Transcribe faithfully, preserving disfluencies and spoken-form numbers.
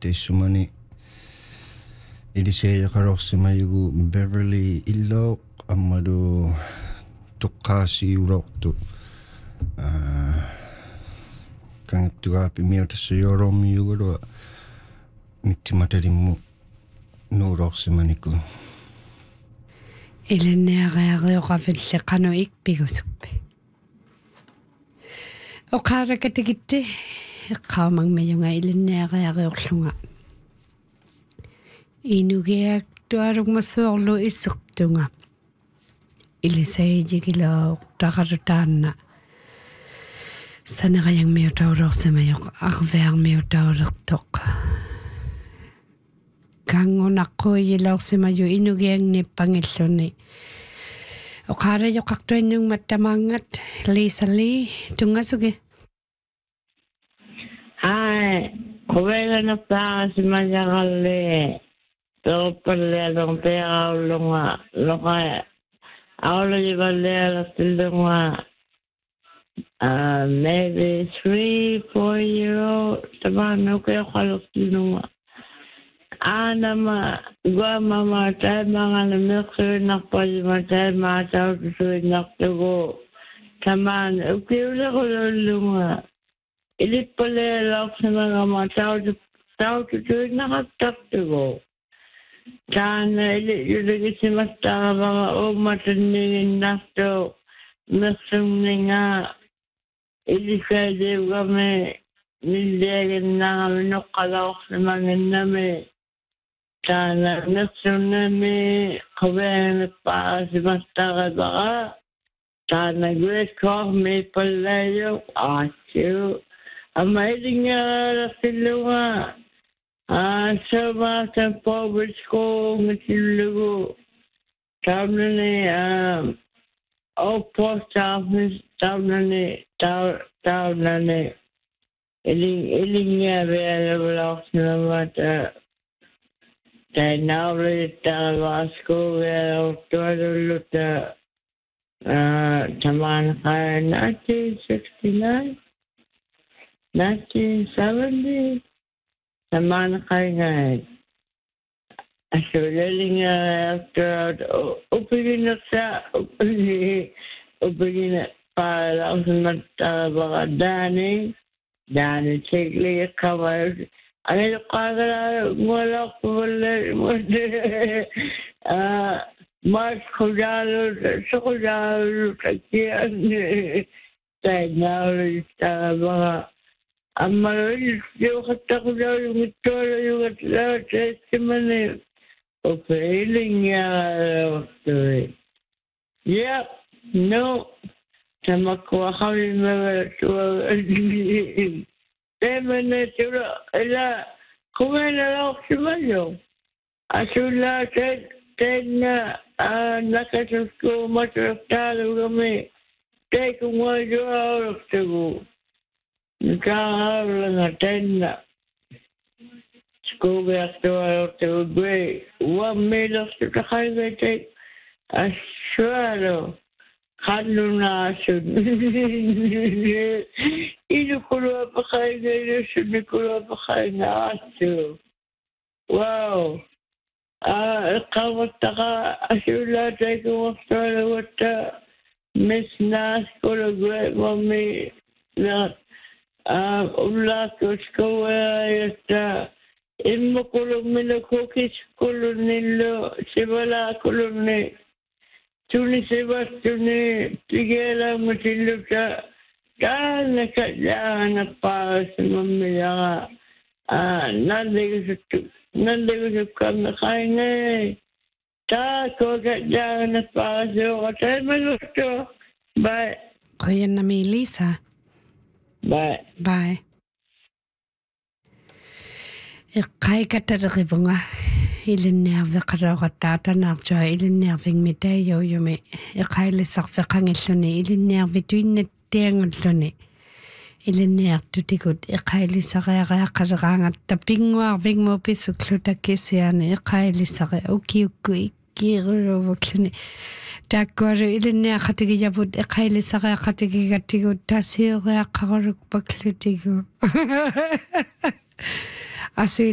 teissumani ilisiaqarorsimayugu Beverly Illo ammadu tuqqaasiulortu uh, kangattugaa pimiutassayoromiugulua mittimatalimu nuulorsimaniku илинниариариоқафиллеқану икпигусуппи оқааракатигитти эққаумангмаюнга илинниариариорлунга инугиак туалугмассуорлу иссертунга илисаижигилоо тақарутаанна санераянгмиутаулорсимаёқ арвеармиутаулертоқ кангунаққуилорсимаю инугиангниппангиллуни оқаараёқартуиннугматтамаангат лисали тунгасуги Hi, ковегана паасимажагалле тооппаллеалон пеауллунга лока аулагиваллеаластиллунга uh maybe three, four year old tamanukеқалустиллунга Anama Guamama Taimang and Milker Napalima Taima out to Naktago Taman Ukilunga Ilipole Loxamama out to do not talk to go. Tan Uligisimastava O Matan Nafto Musumninga Ilika Game Nildegan no Kaloxamang and Name. Tana nasunami kawen pas mastara tana great call me palayo achu amazing silua ah so much public school mitilugo tamne um oh post office tamne tamne eling elinya available of no Tai nauli täällä skouvella tuolla taman kai nineteen sixty-nine, nineteen seventy taman kai ngai. Asulilinga after upigina sa upigina upigina para usman täällä dani dani chekli cover. أنا قادر ولا ولا ما خجالو خجالو كثير تناول تابع أما لو حتى خجالو متولى يقتل تسمعني وفعلين يا وقتي يا نو تمكوا خلي ما تو Temene tula ela kumena loksimayo. Asula ten ten nakasusko matraktalu kami. Take one hour to go. Nakahaw nga ten na. School after all to agree. One minute to the highway take. Aswalo. Kano na asun. Inukulu pa kayo ngayon, sunikulu pa kayo na aso. Wow. Ah, kawata ka, asula tayo kumastala wata, Miss Nas kulagwe, mami, na, ah, ulako skawa yata, imo kulong minakukis kulong nilo, sibala kulong ni, Tuni sebab tuni tigela matiluka kana kadana pas mamila ah nande tu nande tu kam khaine ta ko kadana pas o tameluto bye Koyana Melissa bye bye Kai katarivunga илинниарвеқалаоқаттаатанаарtua илинниарвингмитаайо юми эқаилиссарфеқангиллуни илинниарвитуиннаттиангуллуни илинниартутикут эқаилиссариариаққалераангатта пингуарвингмуписсуклутаккиссиани эқаилиссари укиукку иккиирулувуклуни тааккуалу илинниақатигиявут эқаилиссариақатигигаттигут таасиориаққарулукпаклутигу асу